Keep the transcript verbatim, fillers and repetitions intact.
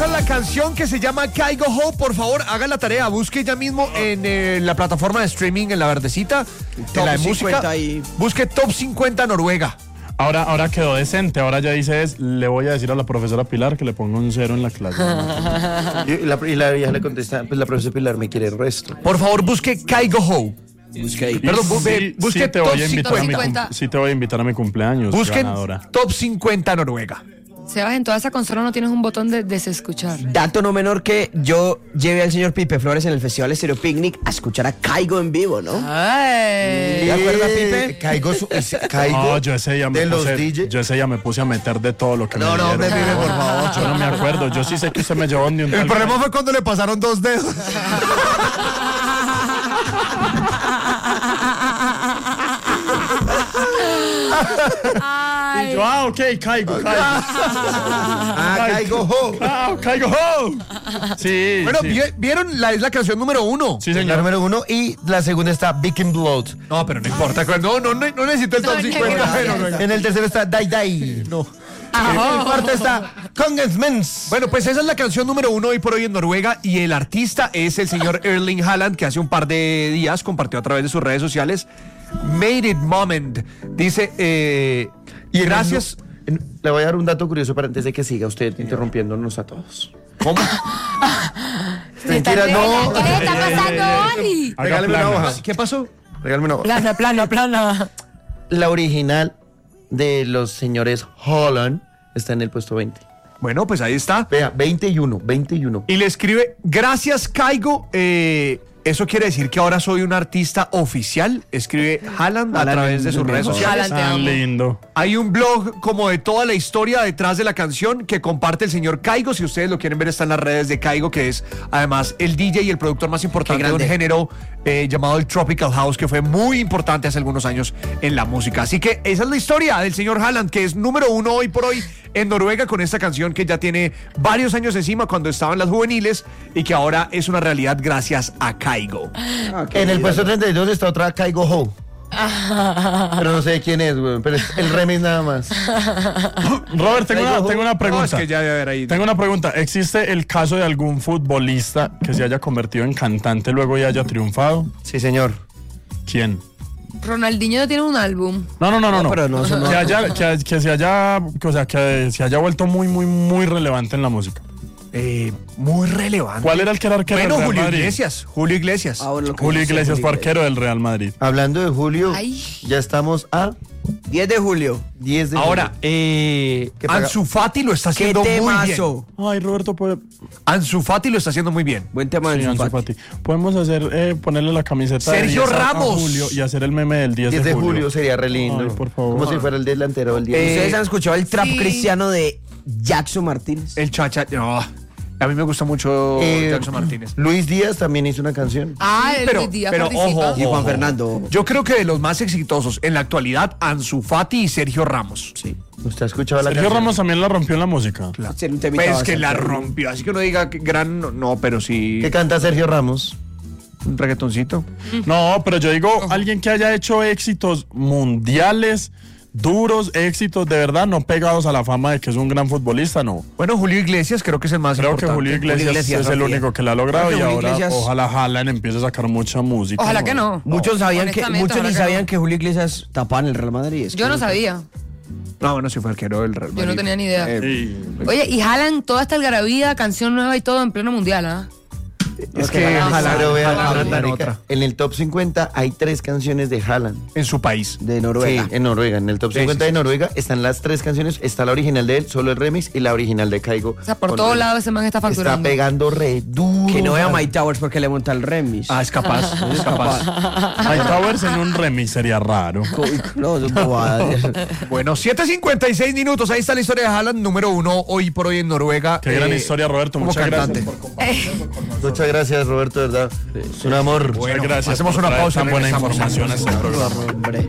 esa es la canción que se llama Caigo Ho. Por favor, haga la tarea, busque ya mismo en eh, la plataforma de streaming, en la verdecita, en la de música, y... busque Top cincuenta Noruega. Ahora, ahora quedó decente, ahora ya dice es, le voy a decir a la profesora Pilar que le ponga un cero en la clase. y, la, y la vieja le contesta, pues la profesora Pilar me quiere el resto. Por favor, busque Caigo Ho. Busque, Perdón, bu sí, busque sí te voy a invitar a mi sí te voy a invitar a mi cumpleaños. Busquen Top cincuenta Noruega. Sebas, en toda esa consola no tienes un botón de desescuchar. Dato no menor que yo llevé al señor Pipe Flores en el Festival Estéreo Picnic a escuchar a Caigo en vivo, ¿no? Ay. ¿Te acuerdas, Pipe? Caigo, Caigo no, yo ese día me de puse, los D J. Yo ese día me puse a meter de todo lo que no, me No, dieron. no, Pipe, por favor. Yo no me acuerdo, yo sí sé que usted me llevó ni un El problema fue cuando le pasaron dos dedos. Y yo, ah, ok, caigo, caigo. Ah, caigo ho. Ah, caigo ho. Sí. Bueno, sí. ¿vieron? La, es la canción número uno. Sí, señor. La número uno y la segunda está Big in Blood. No, pero no importa. No, no, no, no necesito el top No, cincuenta. no, no, no, En el tercero está Dai Dai. No. En el cuarto está Kongens. Bueno, pues esa es la canción número uno hoy por hoy en Noruega y el artista es el señor Erling Haaland, que hace un par de días compartió a través de sus redes sociales Made It Moment. Dice, eh, y gracias... En, en, le voy a dar un dato curioso para antes de que siga usted interrumpiéndonos a todos. ¿Cómo? Mentira, no. ¿Qué está pasando, Oli? Regálame una hoja. ¿Qué pasó? Regálame una hoja. Plana, plana, plana. La original de los señores Holland está en el puesto veinte. Bueno, pues ahí está. Vea, veintiuno, veintiuno. Y le escribe, gracias Caigo, eh... ¿eso quiere decir que ahora soy un artista oficial? Escribe Haaland a través de sus redes sociales. Tan lindo. Hay un blog como de toda la historia detrás de la canción que comparte el señor Caigo. Si ustedes lo quieren ver, está en las redes de Caigo, que es además el D J y el productor más importante de un género eh, llamado el Tropical House, que fue muy importante hace algunos años en la música. Así que esa es la historia del señor Haaland, que es número uno hoy por hoy en Noruega con esta canción que ya tiene varios años encima cuando estaban las juveniles y que ahora es una realidad gracias a Caigo. Ah, en el puesto treinta y dos está otra Caigo Ho. Pero no sé quién es, güey. Pero es el remix nada más. Robert, tengo una, tengo una pregunta. No, es que ya debe haber ahí. Tengo una pregunta. ¿Existe el caso de algún futbolista que se haya convertido en cantante luego y haya triunfado? Sí, señor. ¿Quién? Ronaldinho tiene un álbum. No, no, no, no. no. Pero no, eso no. Que, haya, que, que se haya, que, o sea, que se haya vuelto muy, muy, muy relevante en la música. Eh, muy relevante. ¿Cuál era el que era arquero bueno, del Real Julio Madrid? Iglesias. Julio Iglesias. Ah, bueno, Julio Iglesias fue arquero del Real Madrid. Hablando de Julio, Ay. ya estamos a diez de julio. diez de Ahora, julio. eh, ¿Qué paga? Ansu Fati lo está ¡Qué haciendo muy bien. temazo! Ay, Roberto, puede... Ansu Fati lo está haciendo muy bien. Buen tema de Sí, Ansu Fati. Podemos hacer, eh, ponerle la camiseta Sergio de diez a- a Ramos. Julio y hacer el meme del diez, diez de julio julio. sería re lindo. Ay, por favor. Como si fuera el delantero del día. Eh, ¿Ustedes han escuchado el trap sí. cristiano de Jackson Martínez? El chacha. No, a mí me gusta mucho Eh, Jackson Martínez. Luis Díaz también hizo una canción. Ah, el pero- Luis Díaz pero participa. ojo, Y Juan ojo. Fernando. Yo creo que de los más exitosos en la actualidad, Ansu Fati y Sergio Ramos. Sí. ¿Usted ha escuchado la Sergio canción? Ramos también la rompió en la música. Claro. Ser un temita Pues que bastante- la rompió. Así que uno diga que gran. No, no, pero sí. ¿Qué canta Sergio Ramos? Un reggaetoncito. No, pero yo digo, alguien que haya hecho éxitos mundiales, duros, éxitos de verdad, no pegados a la fama de que es un gran futbolista, no. Bueno, Julio Iglesias creo que es el más Creo que importante. Julio Iglesias, Julio Iglesias es el rompía. único que la ha logrado Creo y que Julio ahora Iglesias- ojalá Haaland empiece a sacar mucha música. Ojalá que no. Muchos sabían que, Honestamente, muchos ojalá ni que sabían no. que Julio Iglesias tapaba en el Real Madrid. Es Yo que- no sabía. No, bueno, sí fue arquero del Real Yo no Madrid. tenía ni idea. Eh, Oye, y Haaland toda esta algarabía, canción nueva y todo en pleno mundial, ¿ah? es que Haaland, Haaland, pero vea, Haaland anda en marica, otra. en el top cincuenta hay tres canciones de Haaland. En su país. de Noruega. Sí, en Noruega. En el top Sí, cincuenta sí, sí. de Noruega están las tres canciones. Está la original de él, solo el remix, y la original de Caigo. O sea, por con todos remix. lados ese man está Está facturando. pegando re duro. Que no vea Haaland. Mike Towers porque le monta el remix. Ah, es capaz. Es capaz. Mike Towers en un remix sería raro. No, eso es bobada. Bueno, siete cincuenta y seis minutos. Ahí está la historia de Haaland, número uno hoy por hoy en Noruega. Qué gran Eh, historia, Roberto. como Muchas cantante. gracias por compartirlo con nosotros. Muchas gracias, Roberto, de verdad. Es un amor. Bueno, Muchas gracias hacemos por una traer pausa y tan buena regresamos. información a este programa. Hombre.